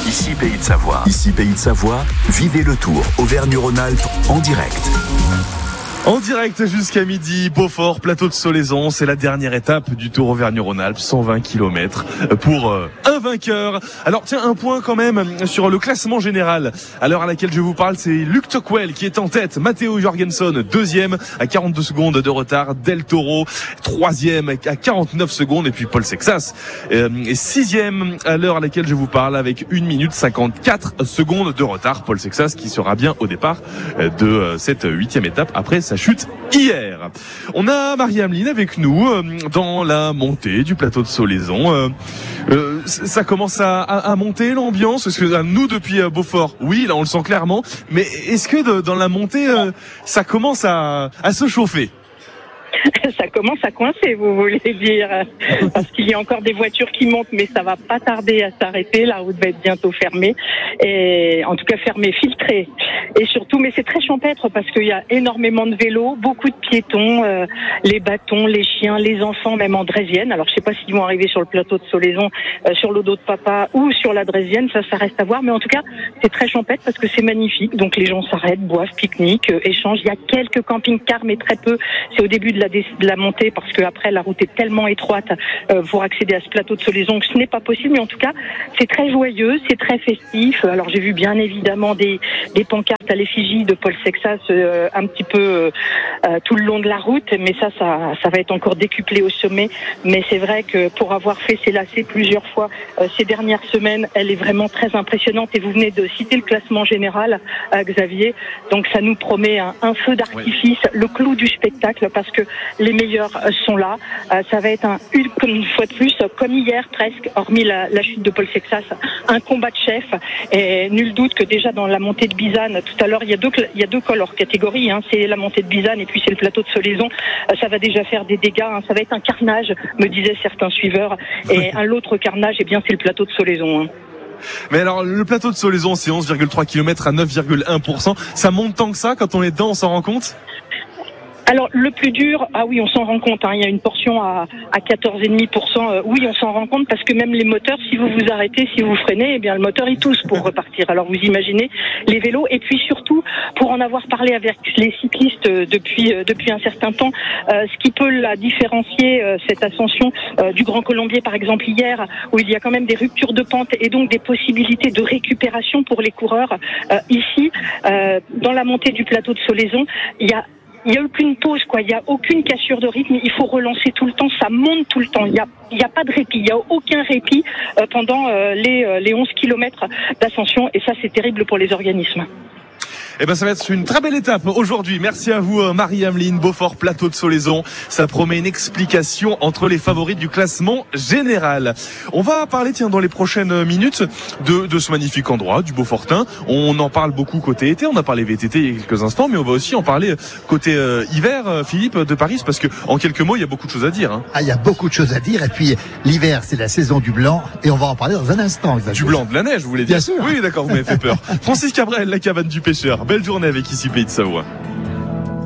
Ici Pays de Savoie. Ici Pays de Savoie, vivez le Tour Auvergne-Rhône-Alpes en direct. En direct jusqu'à midi, Beaufort, plateau de Solaison, c'est la dernière étape du Tour Auvergne-Rhône-Alpes, 120 km pour un vainqueur. Alors tiens, un point quand même sur le classement général. À l'heure à laquelle je vous parle, c'est Luc Tocquel qui est en tête, Matteo Jorgensen deuxième à 42 secondes de retard, Del Toro troisième à 49 secondes et puis Paul Sexas est sixième à l'heure à laquelle je vous parle avec 1 minute 54 secondes de retard. Paul Sexas qui sera bien au départ de cette 8e étape après sa chute hier. On a Marie-Ameline avec nous dans la montée du plateau de Solaison. Ça commence à monter l'ambiance, parce que nous depuis Beaufort, oui, là on le sent clairement, mais est-ce que dans la montée ça commence à se chauffer? Ça commence à coincer, vous voulez dire, parce qu'il y a encore des voitures qui montent, mais ça va pas tarder à s'arrêter. La route va être bientôt fermée, et en tout cas fermée, filtrée, et surtout, mais c'est très champêtre parce qu'il y a énormément de vélos, beaucoup de piétons, les bâtons, les chiens, les enfants, même en draisienne. Alors je sais pas s'ils vont arriver sur le plateau de Solaison, sur le dos de papa ou sur la draisienne, ça reste à voir, mais en tout cas c'est très champêtre parce que c'est magnifique. Donc les gens s'arrêtent, boivent, pique-niquent, échangent. Il y a quelques camping-cars, mais très peu. C'est au début de la montée, parce que après la route est tellement étroite pour accéder à ce plateau de Solaison que ce n'est pas possible, mais en tout cas c'est très joyeux, c'est très festif. Alors j'ai vu bien évidemment des pancartes à l'effigie de Paul Sexas un petit peu tout le long de la route, mais ça va être encore décuplé au sommet. Mais c'est vrai que pour avoir fait ses lacets plusieurs fois ces dernières semaines, elle est vraiment très impressionnante, et vous venez de citer le classement général, Xavier, donc ça nous promet un feu d'artifice, le clou du spectacle, parce que les meilleurs sont là. Ça va être une fois de plus, comme hier presque, hormis la chute de Paul Sexas, un combat de chef. Et nul doute que déjà dans la montée de Bizane, tout à l'heure, il y a deux cols hors catégorie, c'est la montée de Bizane et puis c'est le plateau de Solaison. Ça va déjà faire des dégâts, ça va être un carnage, me disaient certains suiveurs. Et l'autre carnage, c'est le plateau de Solaison. Mais alors, le plateau de Solaison, c'est 11,3 km à 9,1%. Ça monte tant que ça, quand on est dedans, on s'en rend compte? Alors le plus dur, oui, on s'en rend compte, il y a une portion à 14,5%, oui, on s'en rend compte, parce que même les moteurs, si vous vous arrêtez, si vous freinez, le moteur il tousse pour repartir. Alors vous imaginez les vélos, et puis surtout pour en avoir parlé avec les cyclistes depuis un certain temps, ce qui peut la différencier, cette ascension du Grand Colombier par exemple hier, où il y a quand même des ruptures de pente et donc des possibilités de récupération pour les coureurs. Ici, dans la montée du plateau de Solaison, il y a aucune pause, il n'y a aucune cassure de rythme, il faut relancer tout le temps, ça monte tout le temps, il y a pas de répit, il n'y a aucun répit pendant les 11 km d'ascension, et ça c'est terrible pour les organismes. Ça va être une très belle étape aujourd'hui. Merci à vous, Marie-Ameline. Beaufort, plateau de Solaison. Ça promet une explication entre les favoris du classement général. On va parler, dans les prochaines minutes de ce magnifique endroit, du Beaufortin. On en parle beaucoup côté été. On a parlé VTT il y a quelques instants, mais on va aussi en parler côté hiver, Philippe, de Paris, parce que en quelques mots, il y a beaucoup de choses à dire. Il y a beaucoup de choses à dire. Et puis, l'hiver, c'est la saison du blanc. Et on va en parler dans un instant. Du blanc, de la neige, vous voulez dire? Bien sûr. Oui, d'accord, vous m'avez fait peur. Francis Cabrel, la cabane du pêcheur. Belle journée avec Ici Pays de Savoie.